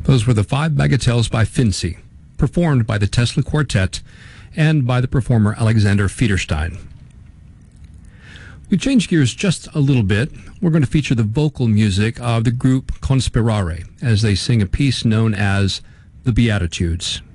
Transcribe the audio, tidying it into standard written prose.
Those were the Five Bagatelles by Finzi, performed by the Tesla Quartet and by the performer Alexander Fiederstein. We change gears just a little bit. We're going to feature the vocal music of the group Conspirare as they sing a piece known as The Beatitudes.